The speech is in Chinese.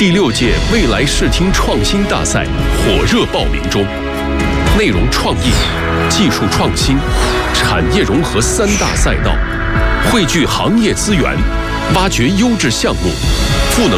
第6届未来视听创新大赛火热报名中，内容创意、技术创新、产业融合3大赛道，汇聚行业资源，挖掘优质项目，赋能